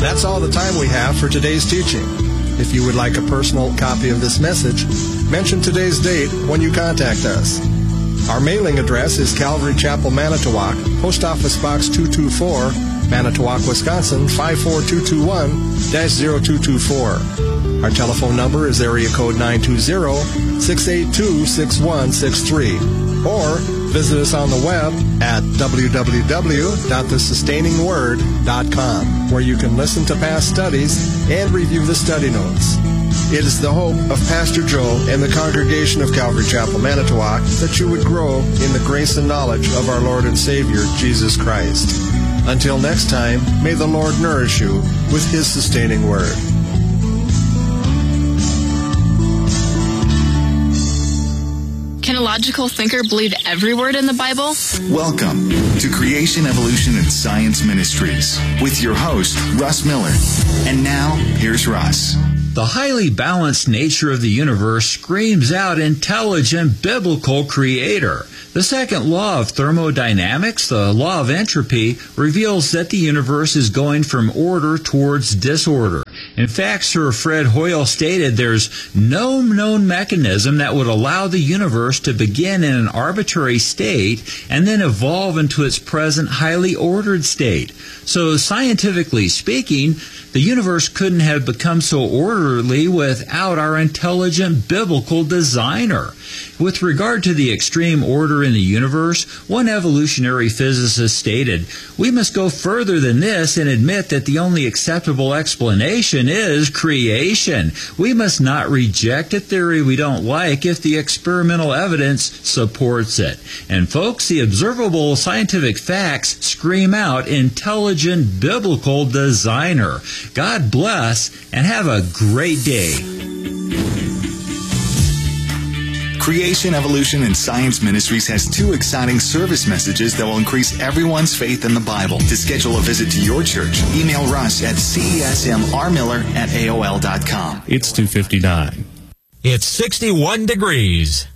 That's all the time we have for today's teaching. If you would like a personal copy of this message, mention today's date when you contact us. Our mailing address is Calvary Chapel, Manitowoc, Post Office Box 224, Manitowoc, Wisconsin, 54221-0224. Our telephone number is area code 920-682-6163. Or visit us on the web at www.thesustainingword.com, where you can listen to past studies and review the study notes. It is the hope of Pastor Joe and the congregation of Calvary Chapel, Manitowoc, that you would grow in the grace and knowledge of our Lord and Savior, Jesus Christ. Until next time, may the Lord nourish you with His sustaining word. Can a logical thinker believe every word in the Bible? Welcome to Creation, Evolution, and Science Ministries with your host, Russ Miller. And now, here's Russ. The highly balanced nature of the universe screams out intelligent biblical creator. The second law of thermodynamics, the law of entropy, reveals that the universe is going from order towards disorder. In fact, Sir Fred Hoyle stated there's no known mechanism that would allow the universe to begin in an arbitrary state and then evolve into its present highly ordered state. So scientifically speaking, the universe couldn't have become so orderly without our intelligent biblical designer. With regard to the extreme order in the universe, one evolutionary physicist stated, "We must go further than this and admit that the only acceptable explanation is creation. We must not reject a theory we don't like if the experimental evidence supports it." And folks, the observable scientific facts scream out intelligent biblical designer. God bless and have a great day. Creation, Evolution, and Science Ministries has 2 exciting service messages that will increase everyone's faith in the Bible. To schedule a visit to your church, email Russ at cesmrmiller@aol.com. It's 2:59. It's 61 degrees.